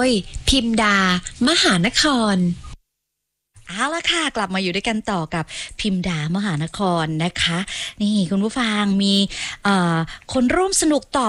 ยพิมดามหานครเอาละค่ะกลับมาอยู่ด้วยกันต่อกับพิมดามหานครนะคะนี่คุณผู้ฟังมีคนร่วมสนุกต่อ